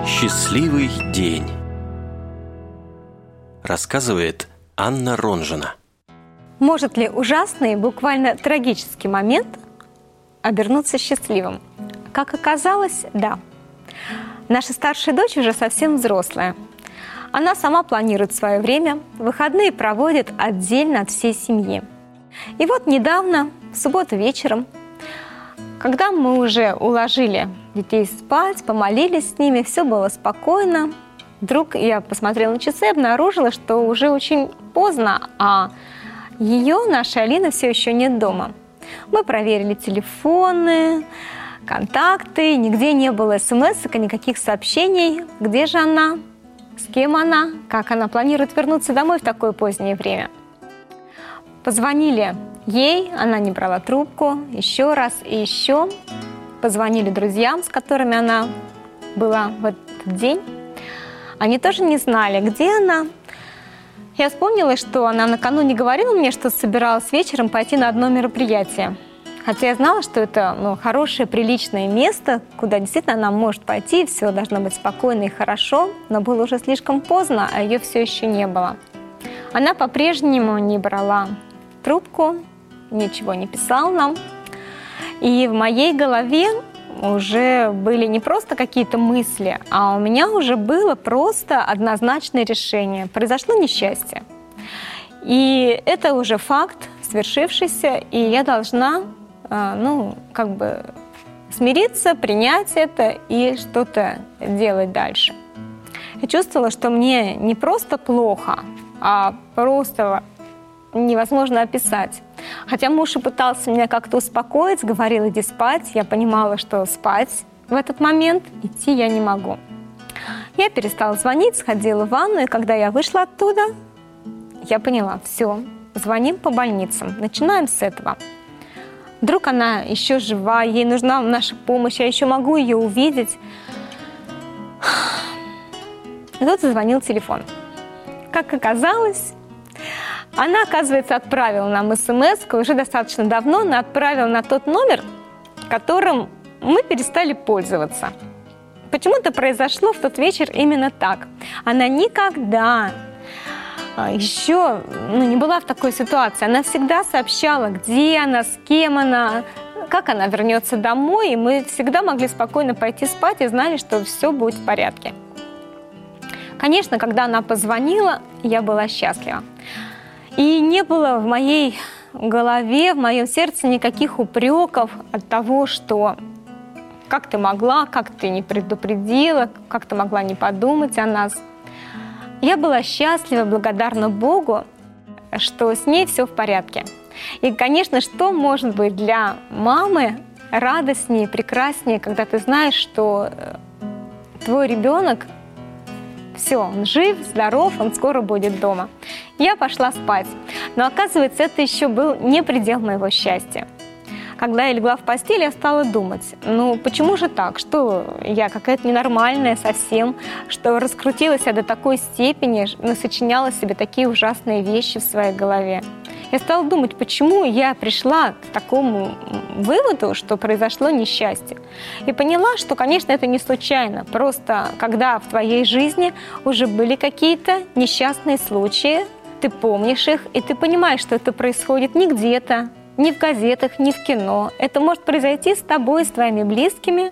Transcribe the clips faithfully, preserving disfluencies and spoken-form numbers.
Счастливый день. Рассказывает Анна Ронжина. Может ли ужасный, буквально трагический момент обернуться счастливым? Как оказалось, да. Наша старшая дочь уже совсем взрослая. Она сама планирует свое время, выходные проводит отдельно от всей семьи. И вот недавно, в субботу вечером, когда мы уже уложили детей спать, помолились с ними, все было спокойно, вдруг я посмотрела на часы и обнаружила, что уже очень поздно, а ее, нашей Алины, все еще нет дома. Мы проверили телефоны, контакты, нигде не было смс-ок, никаких сообщений. Где же она? С кем она? Как она планирует вернуться домой в такое позднее время? Позвонили ей, она не брала трубку, еще раз и еще. Позвонили друзьям, с которыми она была в этот день. Они тоже не знали, где она. Я вспомнила, что она накануне говорила мне, что собиралась вечером пойти на одно мероприятие. Хотя я знала, что это ну, хорошее, приличное место, куда действительно она может пойти, все должно быть спокойно и хорошо, но было уже слишком поздно, а ее все еще не было. Она по-прежнему не брала трубку, ничего не писала нам. И в моей голове уже были не просто какие-то мысли, а у меня уже было просто однозначное решение. Произошло несчастье. И это уже факт, свершившийся, и я должна, ну, как бы смириться, принять это и что-то делать дальше. Я чувствовала, что мне не просто плохо, а просто невозможно описать. Хотя муж и пытался меня как-то успокоить, говорил, иди спать. Я понимала, что спать в этот момент идти я не могу. Я перестала звонить, сходила в ванну, и когда я вышла оттуда, я поняла, все, звоним по больницам, начинаем с этого. Вдруг она еще жива, ей нужна наша помощь, я еще могу ее увидеть. И тут зазвонил телефон. Как оказалось, она, оказывается, отправила нам смс уже достаточно давно, но отправила на тот номер, которым мы перестали пользоваться. Почему-то произошло в тот вечер именно так. Она никогда еще ну, не была в такой ситуации. Она всегда сообщала, где она, с кем она, как она вернется домой, и мы всегда могли спокойно пойти спать и знали, что все будет в порядке. Конечно, когда она позвонила, я была счастлива. И не было в моей голове, в моем сердце никаких упреков от того, что как ты могла, как ты не предупредила, как ты могла не подумать о нас. Я была счастлива, благодарна Богу, что с ней все в порядке. И, конечно, что может быть для мамы радостнее, прекраснее, когда ты знаешь, что твой ребенок все, он жив, здоров, он скоро будет дома. Я пошла спать. Но оказывается, это еще был не предел моего счастья. Когда я легла в постель, я стала думать, ну почему же так, что я какая-то ненормальная совсем, что раскрутилась я до такой степени, насочиняла себе такие ужасные вещи в своей голове. Я стала думать, почему я пришла к такому выводу, что произошло несчастье. И поняла, что, конечно, это не случайно. Просто когда в твоей жизни уже были какие-то несчастные случаи, ты помнишь их, и ты понимаешь, что это происходит не где-то, ни в газетах, ни в кино. Это может произойти с тобой, с твоими близкими.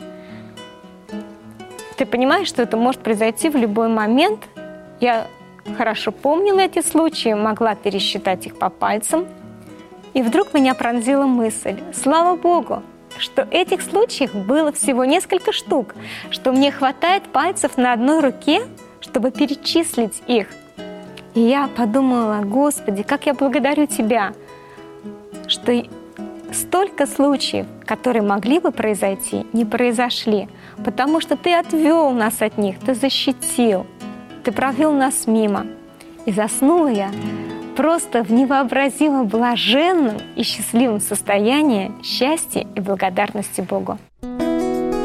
Ты понимаешь, что это может произойти в любой момент. Я хорошо помнила эти случаи, могла пересчитать их по пальцам. И вдруг меня пронзила мысль, слава Богу, что этих случаев было всего несколько штук, что мне хватает пальцев на одной руке, чтобы перечислить их. И я подумала, Господи, как я благодарю Тебя, что столько случаев, которые могли бы произойти, не произошли, потому что Ты отвел нас от них, Ты защитил. Ты провел нас мимо. И заснула я просто в невообразимо блаженном и счастливом состоянии счастья и благодарности Богу.